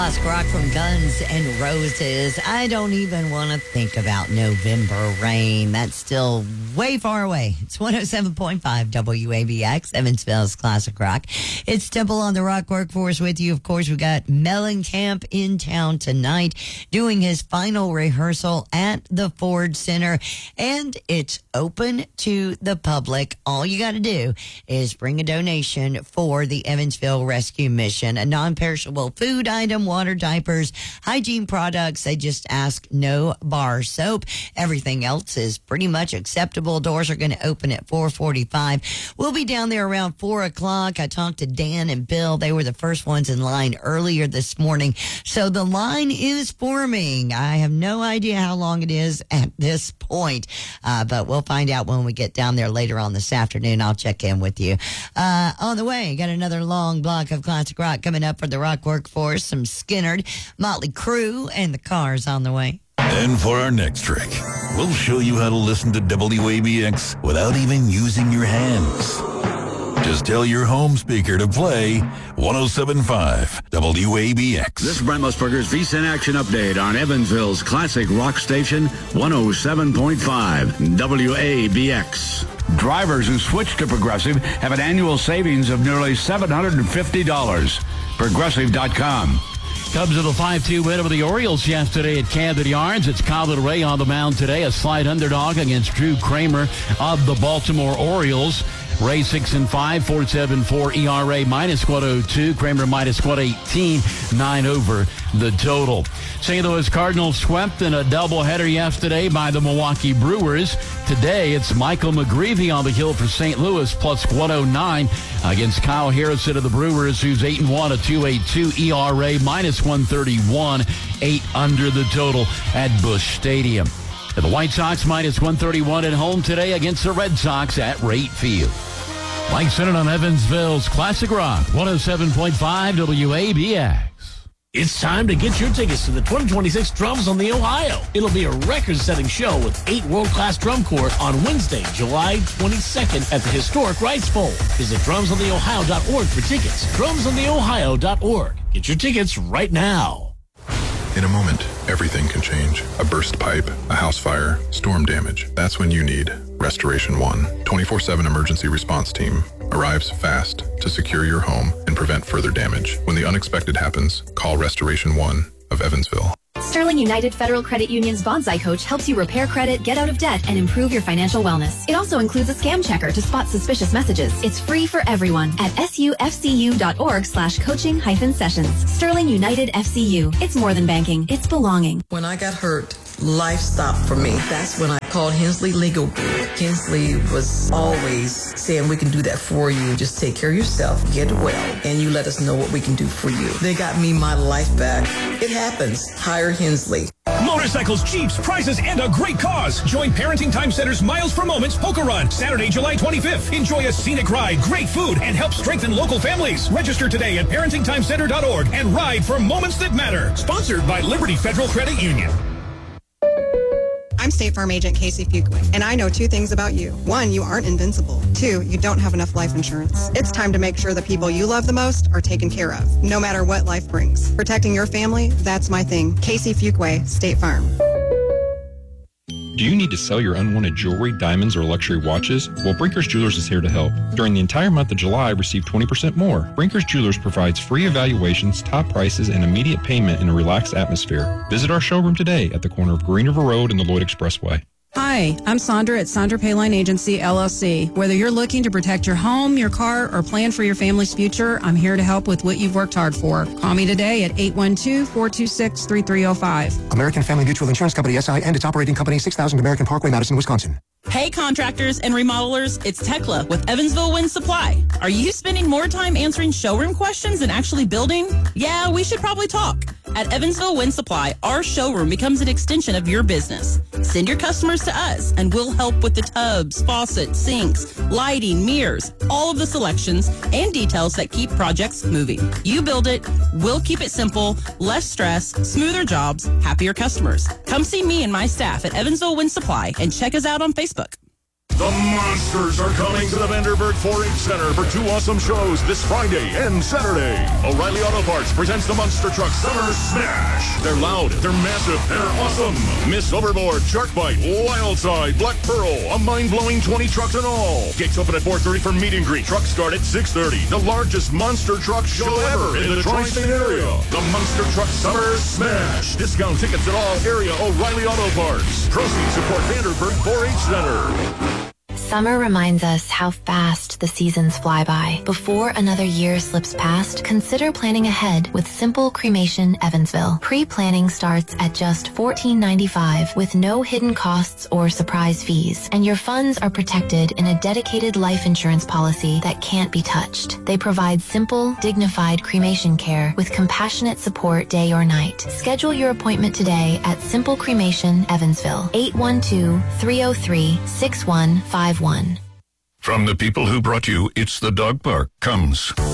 Classic rock from Guns N' Roses. I don't even want to think about November rain. That's still way far away. It's 107.5 WABX, Evansville's Classic Rock. It's Temple on the Rock Workforce with you. Of course, we got Mellencamp in town tonight doing his final rehearsal at the Ford Center, and it's open to the public. All you got to do is bring a donation for the Evansville Rescue Mission, a non-perishable food item, water, diapers, hygiene products. They just ask no bar soap. Everything else is pretty much acceptable. Doors are going to open at 4:45. We'll be down there around 4 o'clock. I talked to Dan and Bill. They were the first ones in line earlier this morning. So the line is forming. I have no idea how long it is at this point, but we'll find out when we get down there later on this afternoon. I'll check in with you. On the way, got another long block of classic rock coming up for the rock workforce. Some Skynyrd, Motley Crue, and the Cars on the way. And for our next trick, we'll show you how to listen to WABX without even using your hands. Just tell your home speaker to play 107.5 WABX. This is Brent Musburger's VSIN Action Update on Evansville's classic rock station, 107.5 WABX. Drivers who switch to Progressive have an annual savings of nearly $750. Progressive.com. Cubs with a 5-2 win over the Orioles yesterday at Camden Yards. It's Kyler Ray on the mound today, a slight underdog against Drew Kramer of the Baltimore Orioles. Ray 6-5, 4.74 ERA, minus 102. Kramer minus 118, 9 over the total. St. Louis Cardinals swept in a doubleheader yesterday by the Milwaukee Brewers. Today, it's Michael McGreevy on the hill for St. Louis, plus 109 against Kyle Harrison of the Brewers, who's 8-1, a 2.82 ERA, minus 131, 8 under the total at Busch Stadium. And the White Sox minus 131 at home today against the Red Sox at Rate Field. Mike Sennett on Evansville's Classic Rock, 107.5 WABX. It's time to get your tickets to the 2026 Drums on the Ohio. It'll be a record-setting show with 8 world-class drum corps on Wednesday, July 22nd at the historic Rice Bowl. Visit drumsontheohio.org for tickets. Drumsontheohio.org. Get your tickets right now. In a moment, everything can change. A burst pipe, a house fire, storm damage. That's when you need Restoration One. 24/7 emergency response team arrives fast to secure your home and prevent further damage. When the unexpected happens, call Restoration One of Evansville. Sterling United Federal Credit Union's Bonsai Coach helps you repair credit, get out of debt, and improve your financial wellness. It also includes a scam checker to spot suspicious messages. It's free for everyone at sufcu.org/coaching-sessions. Sterling United FCU. It's more than banking. It's belonging. When I got hurt, life stopped for me. That's when I called Hensley Legal Group. Hensley was always saying, we can do that for you. Just take care of yourself, get well, and you let us know what we can do for you. They got me my life back. It happens. Hire Hensley. Motorcycles, Jeeps, prizes, and a great cause. Join Parenting Time Center's Miles for Moments Polka Run, Saturday, July 25th. Enjoy a scenic ride, great food, and help strengthen local families. Register today at parentingtimecenter.org and ride for moments that matter. Sponsored by Liberty Federal Credit Union. I'm State Farm Agent Casey Fuqua, and I know 2 things about you. 1, you aren't invincible. 2, you don't have enough life insurance. It's time to make sure the people you love the most are taken care of, no matter what life brings. Protecting your family, that's my thing. Casey Fuqua, State Farm. Do you need to sell your unwanted jewelry, diamonds, or luxury watches? Well, Brinkers Jewelers is here to help. During the entire month of July, receive 20% more. Brinkers Jewelers provides free evaluations, top prices, and immediate payment in a relaxed atmosphere. Visit our showroom today at the corner of Green River Road and the Lloyd Expressway. Hi, I'm Sandra at Sandra Payline Agency, LLC. Whether you're looking to protect your home, your car, or plan for your family's future, I'm here to help with what you've worked hard for. Call me today at 812-426-3305. American Family Mutual Insurance Company, SI, and its operating company, 6000 American Parkway, Madison, Wisconsin. Hey contractors and remodelers, it's Tekla with Evansville Wind Supply. Are you spending more time answering showroom questions than actually building? Yeah, we should probably talk. At Evansville Wind Supply, our showroom becomes an extension of your business. Send your customers to us and we'll help with the tubs, faucets, sinks, lighting, mirrors, all of the selections and details that keep projects moving. You build it, we'll keep it simple, less stress, smoother jobs, happier customers. Come see me and my staff at Evansville Wind Supply and check us out on Facebook. The Monsters are coming to the Vanderburg 4-H Center for 2 awesome shows this Friday and Saturday. O'Reilly Auto Parts presents the Monster Truck Summer Smash. They're loud, they're massive, they're awesome. Miss Overboard, Shark Bite, Wildside, Black Pearl, a mind-blowing 20 trucks in all. Gates open at 4:30 for meet and greet. Trucks start at 6:30. The largest monster truck show ever in the Tri-State area. The Monster Truck Summer Smash. Discount tickets at all area O'Reilly Auto Parts. Proceeds support Vanderburg 4-H Center. Summer reminds us how fast the seasons fly by. Before another year slips past, consider planning ahead with Simple Cremation Evansville. Pre-planning starts at just $14.95 with no hidden costs or surprise fees, and your funds are protected in a dedicated life insurance policy that can't be touched. They provide simple, dignified cremation care with compassionate support day or night. Schedule your appointment today at Simple Cremation Evansville, 812-303-6151. From the people who brought you It's the Dog Park comes